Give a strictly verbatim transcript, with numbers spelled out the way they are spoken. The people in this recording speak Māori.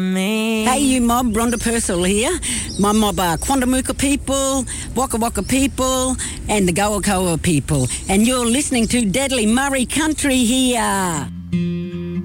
Me. Hey, you mob, Rhonda Purcell here. My mob are Quandamuka people, Waka Waka people, and the Goa Koa people. And you're listening to Deadly Murray Country here.